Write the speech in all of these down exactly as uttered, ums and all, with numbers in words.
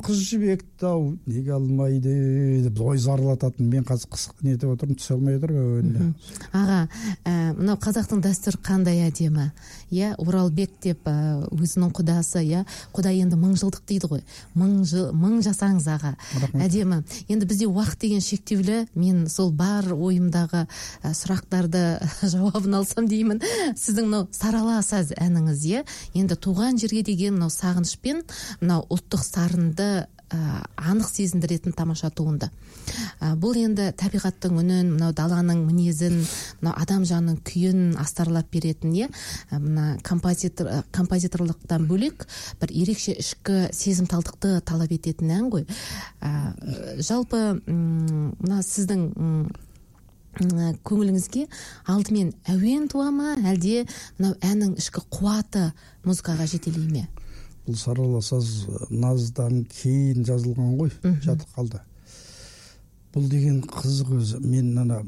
қыз жібекті ау неге алмайды деп ой зарлататын. Мен қазір қысық нетіп отырмын, түсе алмай отырмын. Аға, мынау қазақтың дәстүрі қандай әдемі. Иә, Оралбек деп өзінің құдасы, иә, құдай енді мың жылдық дейді ғой. Мың жасаңыз аға. Әдемі. Енді бізде уақыт деген шектеулі. Мен сол бар ойымдағы сұрақтарды жауабын алсам деймін. Сіздің мынау Сарала саз әніңіз, иә, енді туған жерге деген мынау сағынышпен мынау ұлттық сарынды анық сезіндіретін тамаша туынды. Бұл енді табиғаттың үнін, мынау даланың мінезін, мынау адам жанының күйін астарлап беретін, е, мына композитор композиторлықтан бөлек бір ерекше ішкі сезімталдықты талап ететін ән ғой. Жалпы мына сіздің көңіліңізге алдымен әуен туа ма, әлде мынау әннің ішкі қуаты музыкаға жетелей ме? Бұл Сарала саз наздан кейін жазылған ғой, жатып қалды. Бұл деген қызық өзі. Мен ана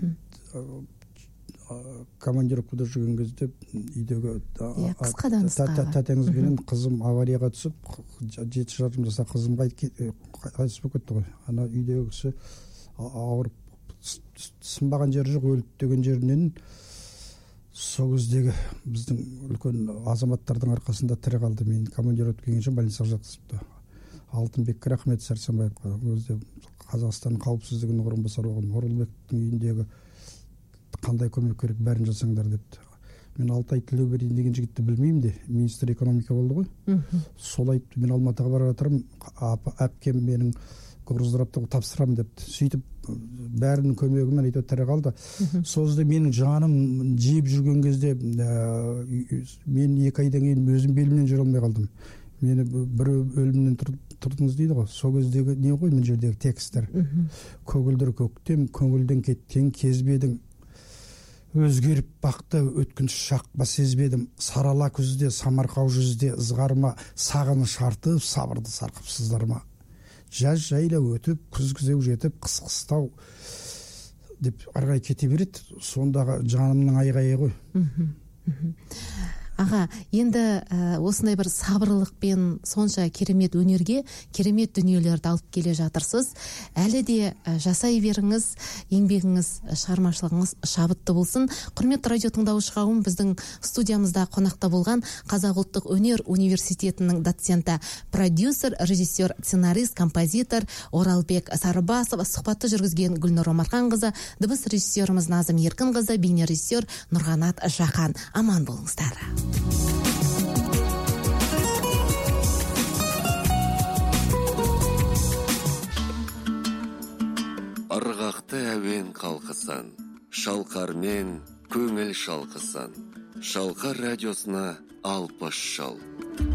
командировкада жүрген кезде үйдегі тәтеңізбенен қызым аварияға түсіп, жеті жарым жаса қызым қайтыс болып кетті ғой. Ана үйдегі кісі ауырып, сынбаған жері жоқ, өліп деген жерінен сол кездегі біздің үлкен азаматтардың арқасында тірі қалды. Мен командировка келгенше больницаға жатқызыпты. Алтынбекке рахмет, Сәрсенбаевқа. Ол кезде Қазақстан қауіпсіздігінің орынбасары болған. Оралбектің үйіндегі қандай көмек керек, бәрін жасаңдар депті. Мен Алтай Тілеубердин деген жігітті білмеймін де, министр экономика болды ғой. Сол айтты, мен Алматыға бара жатырмын, әпкем менің груздырапты тапсырамын депті. Сөйтіп бәрінің көмегімен айтып тірі қалды. Сол кезде менің жаным жеп жүрген кезде мен екі айдан кейін өзім белімнен жүре алмай қалдым. Мені бір өлімнен тұрдыңыз дейді ғой. Сол кездегі не ғой мен жердегі текстер. Көгілдір көктем, көңілден кеткен кезбедің. Өзгеріп бақты өткінші шақпа сезбедім. Сарала күзде, самарқау жүзде, ызғарма сағыныш артып, сабырды сарқып сыздарма. Жаз жайлап өтіп, күз күзеу жетіп, қыс қыстау деп арғай кете береді. Сондағы жанымның айғайы ғой. Аға, енді осындай бір сабырлықпен сонша керемет өнерге, керемет дүниелерді алып келе жатырсыз. Әлі де жасай беріңіз, еңбегіңіз, шығармашылығыңыз шабытты болсын. Құрметті радио тыңдаушы қауым, біздің студиямызда қонақта болған Қазақ ұлттық өнер университетінің доценті, продюсер, режиссер, сценарист, композитор Оралбек Сарыбасов, сұхбатты жүргізген Гүлнұр Омарханқызы, дыбыс режиссеріміз Назым Еркінқызы, бейне режиссер Нұрғанат Жақан. Аман болыңыздар. Ырғақты әуен қалқысан, шалқармен көңіл шалқысан, Шалқар радиосына алпыс жыл.